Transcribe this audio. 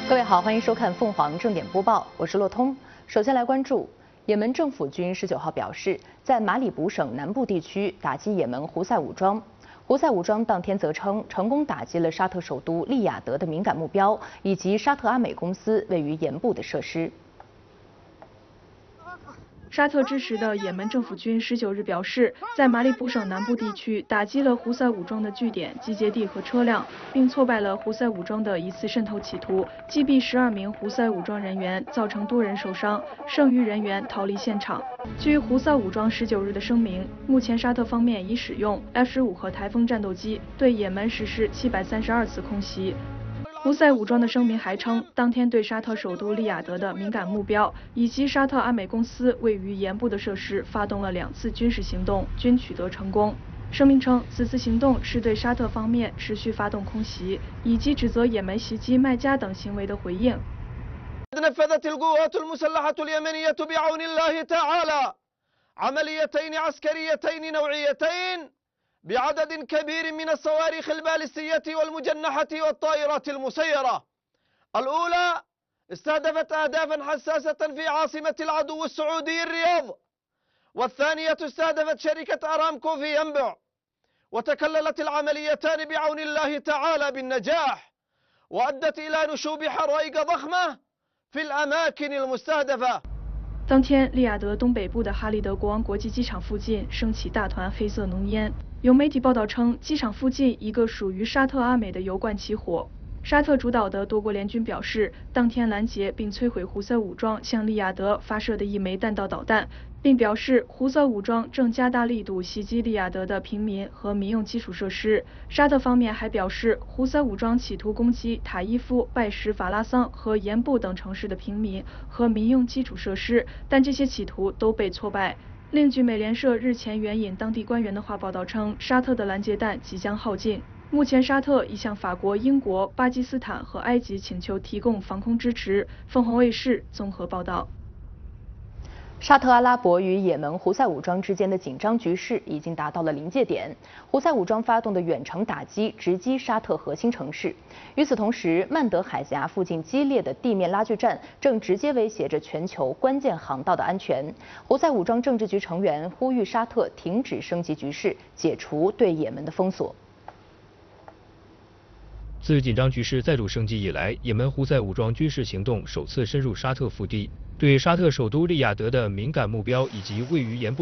各位好，欢迎收看凤凰正点播报，我是洛通。首先来关注，也门政府军19号表示，在马里卜省南部地区打击也门胡塞武装。胡塞武装当天则称，成功打击了沙特首都利雅得的敏感目标，以及沙特阿美公司位于盐部的设施。 沙特支持的也门政府军19日表示，在马里卜省南部地区打击了胡塞武装的据点、集结地和车辆，并挫败了胡塞武装的一次渗透企图，击毙12名胡塞武装人员，造成多人受伤，剩余人员逃离现场。据胡塞武装19日的声明，目前沙特方面已使用 F-15和台风战斗机对也门实施732次空袭。 胡塞武装的声明还称，当天对沙特首都利雅得的敏感目标以及沙特阿美公司位于盐部的设施发动了2次军事行动，均取得成功。声明称，此次行动是对沙特方面持续发动空袭以及指责也门袭击麦加等行为的回应。 نفذت القوات المسلحة اليمنية بعون الله تعالى عمليتين عسكريتين نوعيتين بعدد كبير من الصواريخ البالستية والمجنحة والطائرات المسيرة. الأولى استهدفت أهدافا حساسة في عاصمة العدو السعودي الرياض، والثانية استهدفت شركة أرامكو في ينبع، وتكللت العمليتان بعون الله تعالى بالنجاح، وأدت إلى نشوب حرائق ضخمة في الأماكن المستهدفة. 当天，利雅得东北部的哈利德国王国际机场附近升起大团黑色浓烟。有媒体报道称，机场附近一个属于沙特阿美的油罐起火。沙特主导的多国联军表示，当天拦截并摧毁胡塞武装向利雅得发射的一枚弹道导弹，并表示胡塞武装正加大力度袭击利雅得的平民和民用基础设施。沙特方面还表示，胡塞武装企图攻击塔伊夫、拜什法拉桑和盐部等城市的平民和民用基础设施，但这些企图都被挫败。 另据美联社日前援引当地官员的话报道称，沙特的拦截弹即将耗尽。目前，沙特已向法国、英国、巴基斯坦和埃及请求提供防空支持。凤凰卫视综合报道。 沙特阿拉伯与也门胡塞武装之间的紧张局势已经达到了临界点。胡塞武装发动的远程打击直击沙特核心城市。与此同时，曼德海峡附近激烈的地面拉锯战正直接威胁着全球关键航道的安全。胡塞武装政治局成员呼吁沙特停止升级局势，解除对也门的封锁。 自紧张局势再度升级以来，也门胡塞武装军事行动首次深入沙特腹地，对沙特首都利雅得的敏感目标以及位于盐部